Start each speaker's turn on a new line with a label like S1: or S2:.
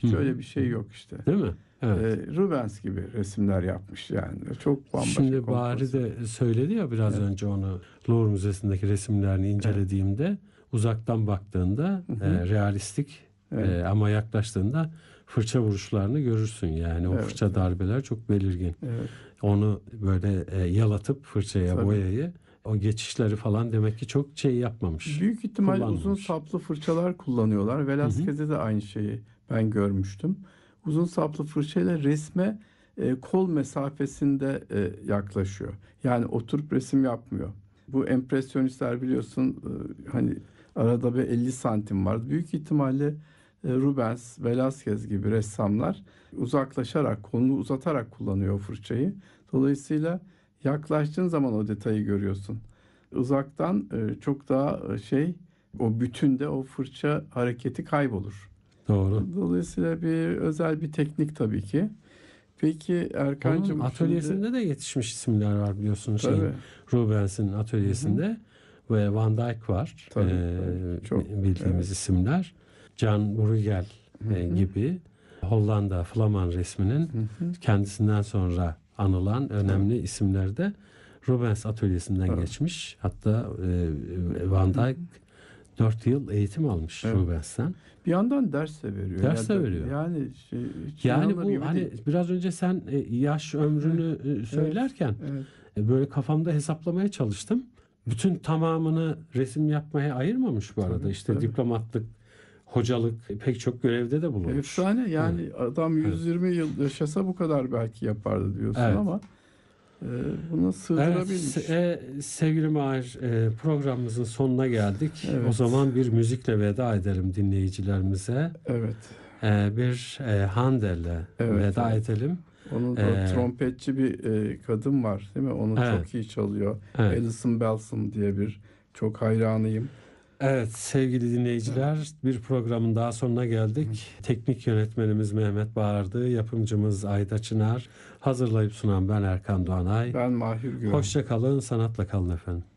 S1: Hiç öyle bir şey yok işte.
S2: Değil mi? Evet.
S1: Rubens gibi resimler yapmış yani. Çok bambaşka.
S2: Şimdi Bahri de söyledi ya biraz önce onu, Louvre Müzesi'ndeki resimlerini incelediğimde uzaktan baktığında realistik ama yaklaştığında fırça vuruşlarını görürsün yani. O fırça darbeler çok belirgin.
S1: Evet.
S2: Onu böyle yalatıp fırçaya boyayı, o geçişleri falan demek ki çok şey yapmamış.
S1: Büyük ihtimal uzun saplı fırçalar kullanıyorlar. Velázquez'de de aynı şeyi ben görmüştüm. Uzun saplı fırçayla resme kol mesafesinde yaklaşıyor. Yani oturup resim yapmıyor. Bu empresyonistler biliyorsun hani arada bir 50 santim var. Büyük ihtimalle Rubens, Velázquez gibi ressamlar uzaklaşarak, kolunu uzatarak kullanıyor o fırçayı. Dolayısıyla yaklaştığın zaman o detayı görüyorsun. Uzaktan çok daha o bütünde o fırça hareketi kaybolur.
S2: Doğru.
S1: Dolayısıyla özel bir teknik tabii ki. Peki Erkancığım,
S2: onun atölyesinde de yetişmiş isimler var biliyorsun. Rubens'in atölyesinde ve Van Dyck var.
S1: Tabii. Çok
S2: bildiğimiz isimler. Jan Bruegel gibi Hollanda Flaman resminin kendisinden sonra anılan önemli isimler de Rubens atölyesinden geçmiş. Hatta Van Dyck 4 yıl eğitim almış Rubens'ten.
S1: Bir yandan ders de veriyor.
S2: Ders de veriyor. Yani bu hani biraz önce sen yaş ömrünü söylerken böyle kafamda hesaplamaya çalıştım. Bütün tamamını resim yapmaya ayırmamış bu arada. İşte diplomatlık, hocalık pek çok görevde de bulunmuş.
S1: Efsane yani adam 120 yıl yaşasa bu kadar belki yapardı diyorsun ama bunu sığdırabilmiş.
S2: Sevgili Mahir, programımızın sonuna geldik. O zaman bir müzikle veda edelim dinleyicilerimize.
S1: Evet.
S2: Bir Handel'le veda edelim.
S1: Onun da trompetçi bir kadın var değil mi? Onu çok iyi çalıyor. Alison Belson diye bir çok hayranıyım.
S2: Evet sevgili dinleyiciler, bir programın daha sonuna geldik. Teknik yönetmenimiz Mehmet Bağırdı, yapımcımız Ayda Çınar, hazırlayıp sunan ben Erkan Doğanay.
S1: Ben Mahir Güven.
S2: Hoşça kalın, sanatla kalın efendim.